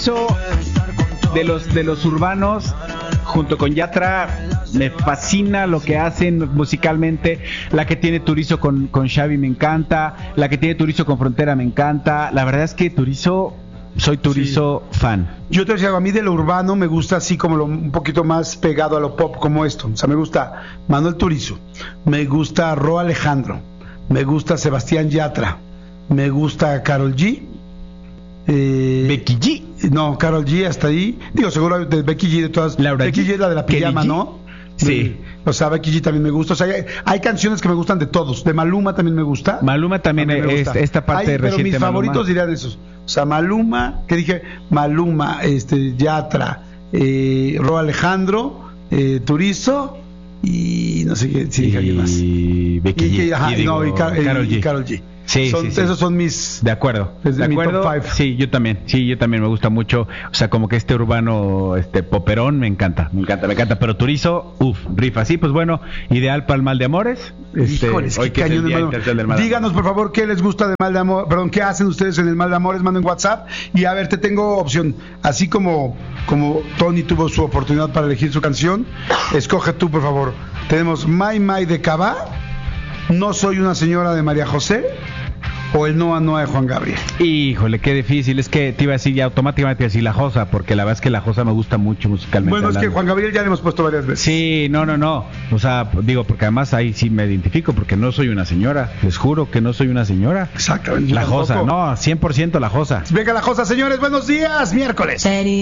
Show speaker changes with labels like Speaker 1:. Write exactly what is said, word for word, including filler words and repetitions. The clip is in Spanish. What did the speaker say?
Speaker 1: Turizo, de los, de los urbanos, junto con Yatra, me fascina lo que hacen musicalmente. La que tiene Turizo con, con Xavi me encanta. La que tiene Turizo con Frontera me encanta. La verdad es que Turizo, soy Turizo sí. fan.
Speaker 2: Yo te decía, a mí de lo urbano me gusta así como lo, un poquito más pegado a lo pop como esto. O sea, me gusta Manuel Turizo, me gusta Ro Alejandro, me gusta Sebastián Yatra, me gusta Karol G. Eh,
Speaker 1: Becky G.
Speaker 2: No, Karol G hasta ahí. Digo, seguro de Becky G de todas.
Speaker 1: Laura
Speaker 2: Becky G es la de la pijama,
Speaker 1: G?
Speaker 2: ¿no?
Speaker 1: Sí.
Speaker 2: O sea, Becky G también me gusta. O sea, hay, hay canciones que me gustan de todos. De Maluma también me gusta.
Speaker 1: Maluma también, también es esta parte
Speaker 2: hay,
Speaker 1: reciente.
Speaker 2: Pero mis
Speaker 1: Maluma.
Speaker 2: favoritos dirían esos. O sea, Maluma, que dije, Maluma, este, Yatra, eh, Ro Alejandro, eh, Turizo y no sé qué, si dije alguien más.
Speaker 1: Y Becky
Speaker 2: y,
Speaker 1: G.
Speaker 2: y, ajá,
Speaker 1: y digo,
Speaker 2: no, y, Car
Speaker 1: Karol G.
Speaker 2: y Karol G.
Speaker 1: Sí,
Speaker 2: son,
Speaker 1: sí, sí.
Speaker 2: Esos son mis...
Speaker 1: De acuerdo.
Speaker 2: De
Speaker 1: mi
Speaker 2: acuerdo.
Speaker 1: top five. Sí, yo también. Sí, yo también me gusta mucho. O sea, como que este urbano, este poperón, me encanta. Me encanta, me encanta. Pero Turizo, uff, rifa. Sí, pues bueno, ideal para el mal de amores. Este,
Speaker 2: Híjoles,
Speaker 1: hoy
Speaker 2: qué
Speaker 1: que es el
Speaker 2: cañón,
Speaker 1: Día
Speaker 2: hermano.
Speaker 1: Internacional del Mal de
Speaker 2: Díganos, por favor, qué les gusta de mal de amor. Perdón, qué hacen ustedes en el mal de amores. Manden WhatsApp. Y a ver, te tengo opción. Así como, como Tony tuvo su oportunidad para elegir su canción, escoge tú, por favor. Tenemos Mai Mai de Cabá, No soy una señora de María José, o el Noa Noa de Juan Gabriel.
Speaker 1: Híjole, qué difícil. Es que te iba a decir ya automáticamente así La Josa, porque la verdad es que La Josa me gusta mucho musicalmente.
Speaker 2: Bueno,
Speaker 1: hablando.
Speaker 2: es que Juan Gabriel ya le hemos puesto varias veces.
Speaker 1: Sí, no, no, no. O sea, digo, porque además ahí sí me identifico, porque no soy una señora. Les juro que no soy una señora.
Speaker 2: Exactamente.
Speaker 1: La Josa, no, cien por ciento La Josa.
Speaker 2: Venga, La Josa, señores, buenos días, miércoles.